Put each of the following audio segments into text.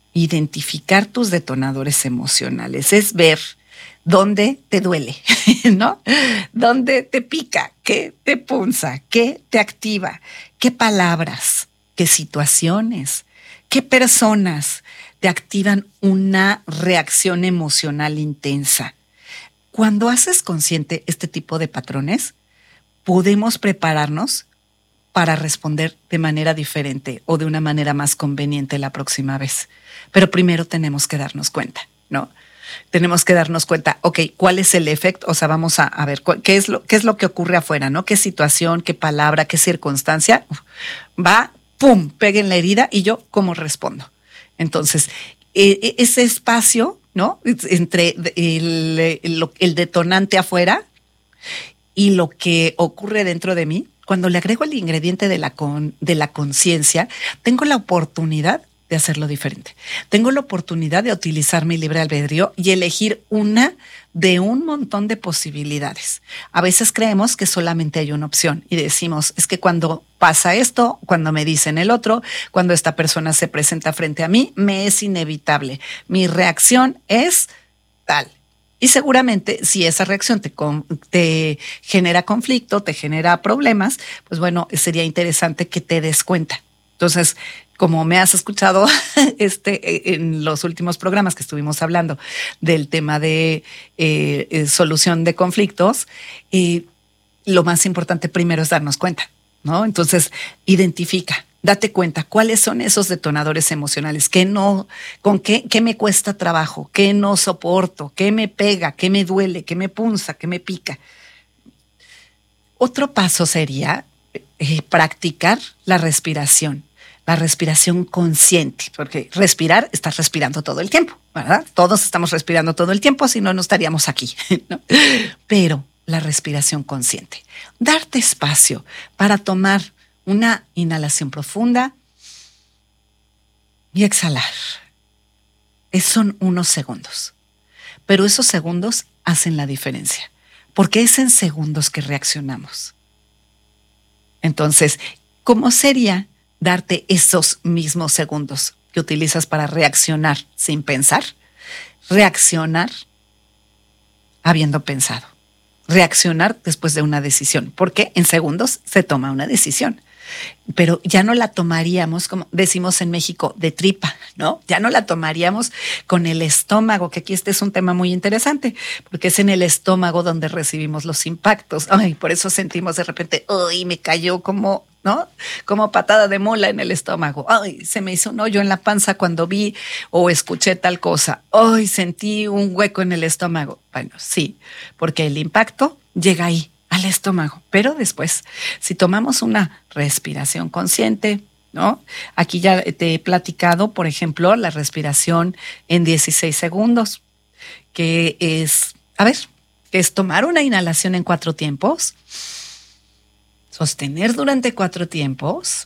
Identificar tus detonadores emocionales es ver dónde te duele, ¿no? Dónde te pica, qué te punza, qué te activa, qué palabras, qué situaciones, qué personas te activan una reacción emocional intensa. Cuando haces consciente este tipo de patrones, podemos prepararnos para responder de manera diferente o de una manera más conveniente la próxima vez. Pero primero tenemos que darnos cuenta, ¿no? Tenemos que darnos cuenta, ok, ¿cuál es el efecto? O sea, vamos a ver qué es lo que ocurre afuera, ¿no? ¿Qué situación, qué palabra, qué circunstancia va, pum, pega en la herida y yo cómo respondo? Entonces, ese espacio, ¿no? Entre el detonante afuera y lo que ocurre dentro de mí, cuando le agrego el ingrediente de la conciencia, tengo la oportunidad de hacerlo diferente. Tengo la oportunidad de utilizar mi libre albedrío y elegir una de un montón de posibilidades. A veces creemos que solamente hay una opción y decimos, es que cuando pasa esto, cuando me dicen el otro, cuando esta persona se presenta frente a mí, me es inevitable. Mi reacción es tal. Y seguramente si esa reacción te genera conflicto, te genera problemas, pues bueno, sería interesante que te des cuenta. Entonces, como me has escuchado en los últimos programas que estuvimos hablando del tema de solución de conflictos, lo más importante primero es darnos cuenta, ¿no? Entonces, identifica. Date cuenta cuáles son esos detonadores emocionales, qué me cuesta trabajo, qué no soporto, qué me pega, qué me duele, qué me punza, qué me pica. Otro paso sería practicar la respiración consciente, porque respirar, estás respirando todo el tiempo, ¿verdad? Todos estamos respirando todo el tiempo, si no, no estaríamos aquí, ¿no? Pero la respiración consciente, darte espacio para tomar una inhalación profunda y exhalar. Son unos segundos, pero esos segundos hacen la diferencia, porque es en segundos que reaccionamos. Entonces, ¿cómo sería darte esos mismos segundos que utilizas para reaccionar sin pensar? Reaccionar habiendo pensado. Reaccionar después de una decisión, porque en segundos se toma una decisión. Pero ya no la tomaríamos, como decimos en México, de tripa, ¿no? Ya no la tomaríamos con el estómago, que aquí este es un tema muy interesante, porque es en el estómago donde recibimos los impactos. Ay, por eso sentimos de repente, ay, me cayó como, ¿no? Como patada de mula en el estómago. Ay, se me hizo un hoyo en la panza cuando vi o escuché tal cosa. Ay, sentí un hueco en el estómago. Bueno, sí, porque el impacto llega ahí, al estómago. Pero después, si tomamos una respiración consciente, ¿no? Aquí ya te he platicado, por ejemplo, la respiración en 16 segundos, que es, que es tomar una inhalación en 4 tiempos, sostener durante 4 tiempos,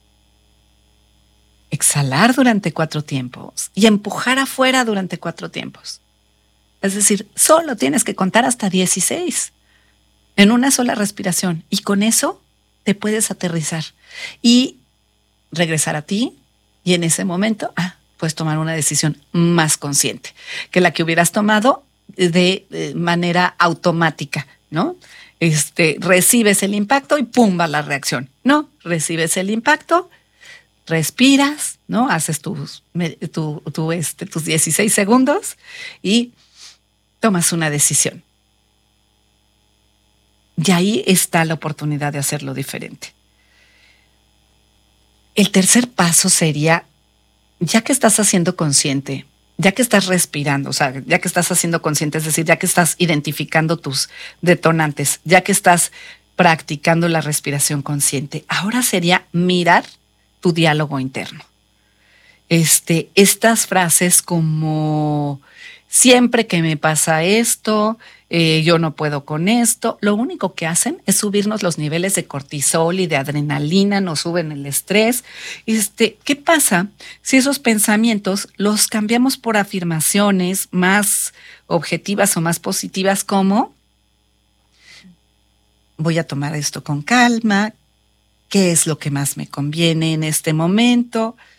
exhalar durante 4 tiempos y empujar afuera durante 4 tiempos. Es decir, solo tienes que contar hasta 16 en una sola respiración y con eso te puedes aterrizar y regresar a ti y en ese momento puedes tomar una decisión más consciente que la que hubieras tomado de manera automática, ¿no? Recibes el impacto y pum, va la reacción. No, recibes el impacto, respiras, ¿no? Haces tus 16 segundos y tomas una decisión. Y ahí está la oportunidad de hacerlo diferente. El tercer paso sería, ya que estás haciendo consciente, ya que estás respirando, o sea, ya que estás haciendo consciente, es decir, ya que estás identificando tus detonantes, ya que estás practicando la respiración consciente, ahora sería mirar tu diálogo interno. Estas frases como siempre que me pasa esto, yo no puedo con esto, lo único que hacen es subirnos los niveles de cortisol y de adrenalina, nos suben el estrés. ¿Qué pasa si esos pensamientos los cambiamos por afirmaciones más objetivas o más positivas como voy a tomar esto con calma, qué es lo que más me conviene en este momento?